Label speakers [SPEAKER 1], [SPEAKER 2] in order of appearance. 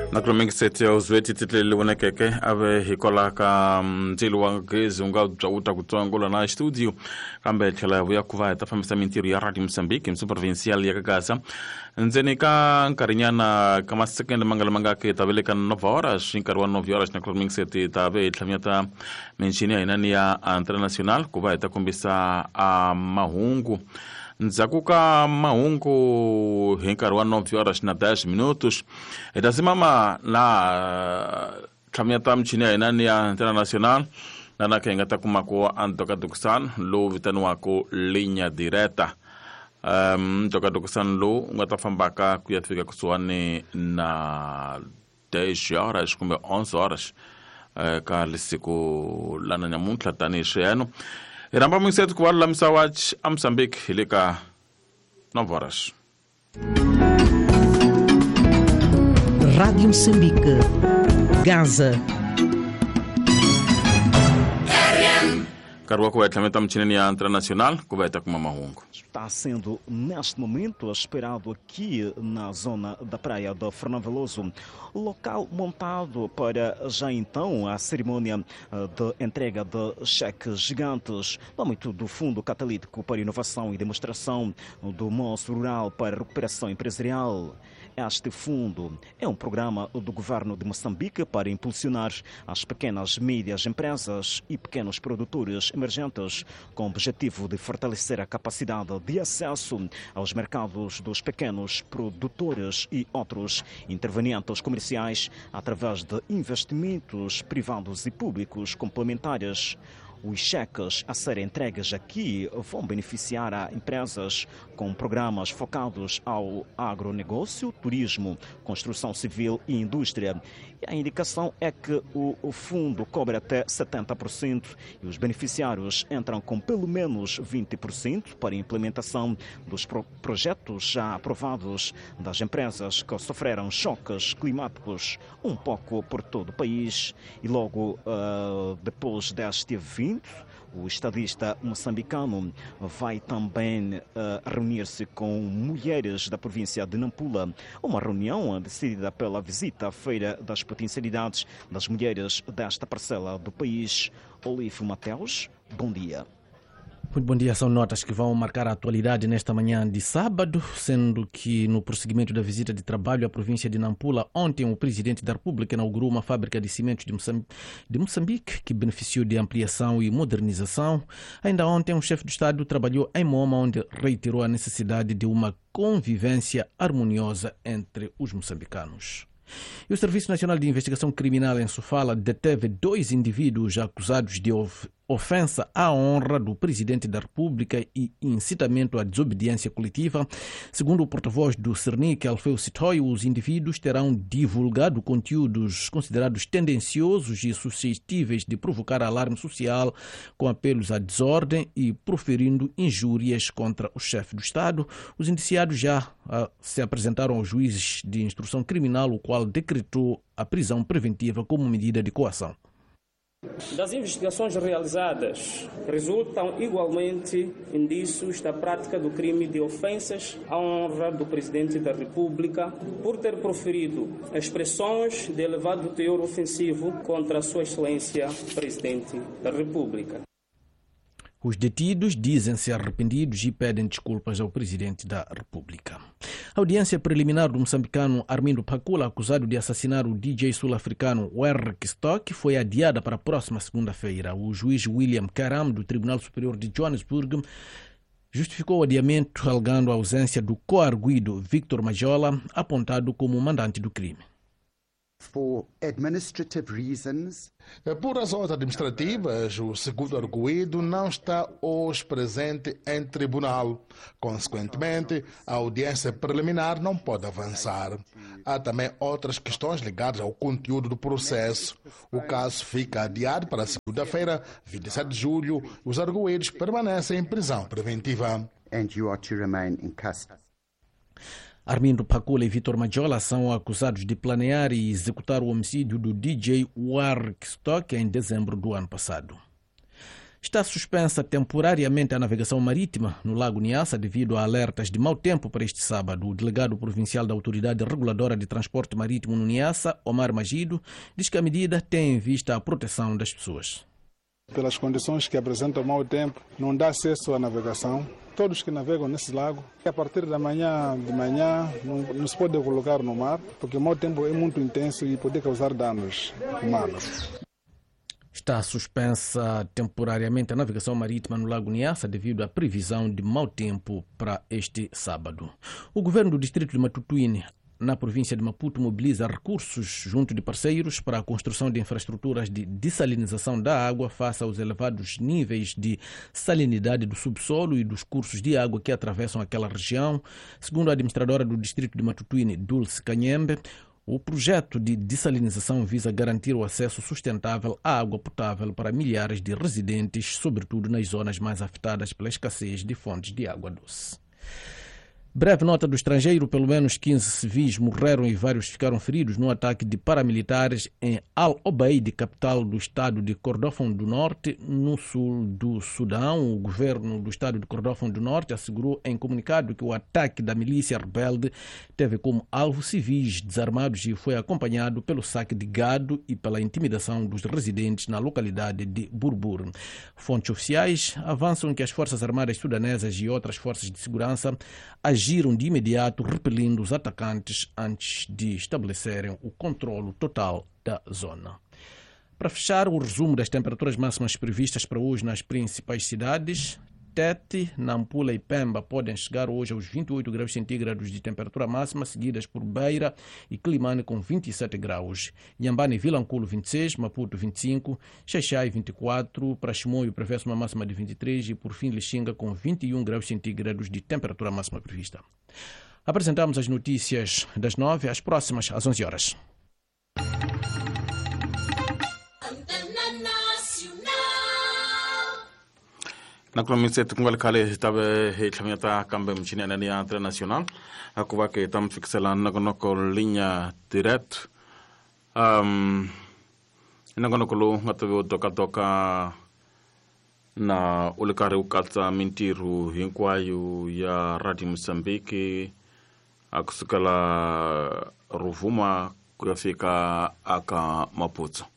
[SPEAKER 1] Nakroming sete uzweti titlele wanakeke ave hikola ka mtilu wangezi unga uta kutongola na studio kambe chala vuya kuva tafamisa mintiru ya Radio Mozambique msupervincial ya Kagasa nzeni ka nkarinyana kama second mangala ke tabele kan 9 horas shinkarwa 9 horas nakroming sete tabe tlamyata menshini ya inani ya international kuva itakumbisa mahungu nzakuka mahungu hinkari wa 9 horas na 10 minutos itasimama na tlamyata mchini ya inani ya international na nakenga takumako antoka dukusan lo vitanu wako linha direta toka dukusan lo ngatafambaka kuyafika kusuane na 10 horas kumbe 11 horas ka lisiku lana nyamuntla tani sheno iramba mwisetu kuwala msawach Mozambique hilika 9 horas.
[SPEAKER 2] Rádio Moçambique, Gaza.
[SPEAKER 1] Carua kuwaita meta mchinini ya internacional kuwaita kuma mahungu.
[SPEAKER 3] Está sendo neste momento esperado aqui na zona da praia do Fernão Veloso, local montado para já então a cerimônia de entrega de cheques gigantes no âmbito do Fundo Catalítico para Inovação e Demonstração do Moço Rural para Recuperação Empresarial. Este fundo é um programa do governo de Moçambique para impulsionar as pequenas e médias empresas e pequenos produtores emergentes, com o objetivo de fortalecer a capacidade de acesso aos mercados dos pequenos produtores e outros intervenientes comerciais através de investimentos privados e públicos complementares. Os cheques a serem entregues aqui vão beneficiar a empresas com programas focados ao agronegócio, turismo, construção civil e indústria. E a indicação é que o fundo cobre até 70% e os beneficiários entram com pelo menos 20% para a implementação dos projetos já aprovados das empresas que sofreram choques climáticos um pouco por todo o país. E logo depois deste evento, o estadista moçambicano vai também reunir-se com mulheres da província de Nampula. Uma reunião decidida pela visita à Feira das Potencialidades das Mulheres desta parcela do país. Olivo Mateus, bom dia.
[SPEAKER 2] Muito bom dia, são notas que vão marcar a atualidade nesta manhã de sábado, sendo que no prosseguimento da visita de trabalho à província de Nampula, ontem o presidente da República inaugurou uma fábrica de cimentos de Moçambique que beneficiou de ampliação e modernização. Ainda ontem o chefe de Estado trabalhou em Moma, onde reiterou a necessidade de uma convivência harmoniosa entre os moçambicanos. E o Serviço Nacional de Investigação Criminal em Sofala deteve 2 indivíduos acusados de ofensa à honra do Presidente da República e incitamento à desobediência coletiva. Segundo o porta-voz do Cernic, Alfeu Sitoy, os indivíduos terão divulgado conteúdos considerados tendenciosos e suscetíveis de provocar alarme social, com apelos à desordem e proferindo injúrias contra o chefe do Estado. Os indiciados já se apresentaram aos juízes de instrução criminal, o qual decretou a prisão preventiva como medida de coação.
[SPEAKER 4] Das investigações realizadas, resultam igualmente indícios da prática do crime de ofensas à honra do Presidente da República por ter proferido expressões de elevado teor ofensivo contra a Sua Excelência Presidente da República.
[SPEAKER 2] Os detidos dizem-se arrependidos e pedem desculpas ao Presidente da República. A audiência preliminar do moçambicano Armindo Pakula, acusado de assassinar o DJ sul-africano Warwick Stock, foi adiada para a próxima segunda-feira. O juiz William Karam, do Tribunal Superior de Johannesburg, justificou o adiamento alegando a ausência do coarguido Victor Majola, apontado como mandante do crime.
[SPEAKER 5] For administrative reasons.
[SPEAKER 6] Por razões administrativas, o segundo arguido não está hoje presente em tribunal. Consequentemente, a audiência preliminar não pode avançar. Há também outras questões ligadas ao conteúdo do processo. O caso fica adiado para segunda-feira, 27 de julho. Os arguidos permanecem em prisão preventiva.
[SPEAKER 5] And you are to remain in custody.
[SPEAKER 2] Armindo Pakula e Vitor Majola são acusados de planear e executar o homicídio do DJ Warwick Stock em dezembro do ano passado. Está suspensa temporariamente a navegação marítima no Lago Niassa devido a alertas de mau tempo para este sábado. O delegado provincial da Autoridade Reguladora de Transporte Marítimo no Niassa, Omar Magido, diz que a medida tem em vista a proteção das pessoas.
[SPEAKER 7] Pelas condições que apresentam mau tempo, não dá acesso à navegação. Todos que navegam nesse lago, a partir de manhã não se pode colocar no mar, porque o mau tempo é muito intenso e pode causar danos humanos.
[SPEAKER 2] Está suspensa temporariamente a navegação marítima no Lago Niassa devido à previsão de mau tempo para este sábado. O governo do distrito de Matutuine, na província de Maputo, mobiliza recursos junto de parceiros para a construção de infraestruturas de dessalinização da água face aos elevados níveis de salinidade do subsolo e dos cursos de água que atravessam aquela região. Segundo a administradora do distrito de Matutuine, Dulce Canhembe, o projeto de dessalinização visa garantir o acesso sustentável à água potável para milhares de residentes, sobretudo nas zonas mais afetadas pela escassez de fontes de água doce. Breve nota do estrangeiro: pelo menos 15 civis morreram e vários ficaram feridos no ataque de paramilitares em Al-Obeid, capital do estado de Kordofan do Norte, no sul do Sudão. O governo do estado de Kordofan do Norte assegurou em comunicado que o ataque da milícia rebelde teve como alvo civis desarmados e foi acompanhado pelo saque de gado e pela intimidação dos residentes na localidade de Burbur. Fontes oficiais avançam que as Forças Armadas Sudanesas e outras forças de segurança agiram de imediato repelindo os atacantes antes de estabelecerem o controlo total da zona. Para fechar, o resumo das temperaturas máximas previstas para hoje nas principais cidades. Tete, Nampula e Pemba podem chegar hoje aos 28 graus centígrados de temperatura máxima, seguidas por Beira e Climane com 27 graus. Inhambane e Vilanculo 26, Maputo 25, Xaixai 24, para Chimoio prevê-se uma máxima de 23 e por fim Lixinga com 21 graus centígrados de temperatura máxima prevista. Apresentamos as notícias das 9, as próximas às 11 horas.
[SPEAKER 1] Naturalmente, se tungal kale tabe hechameta kambe mchini na internacional akuba ke tam fixela nagonoko linha direct nagonoko lu ngatabe toka na ulikare ukatsa mintiru hinkwayu ya Radio Mozambique akusukala Ruvuma kuyafika aka Maputo.